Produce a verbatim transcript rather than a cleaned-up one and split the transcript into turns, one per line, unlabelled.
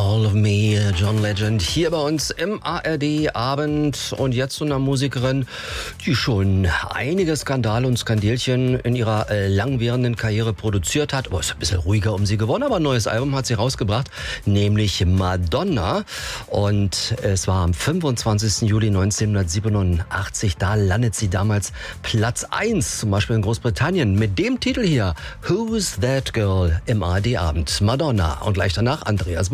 All of Me, John Legend, hier bei uns im A R D-Abend. Und jetzt zu einer Musikerin, die schon einige Skandale und Skandelchen in ihrer äh, langwährenden Karriere produziert hat. Oh, ist ein bisschen ruhiger um sie geworden, aber ein neues Album hat sie rausgebracht, nämlich Madonna. Und es war am fünfundzwanzigsten Juli neunzehnhundertsiebenundachtzig, da landet sie damals Platz eins, zum Beispiel in Großbritannien, mit dem Titel hier, Who's That Girl, im A R D-Abend. Madonna. Und gleich danach Andreas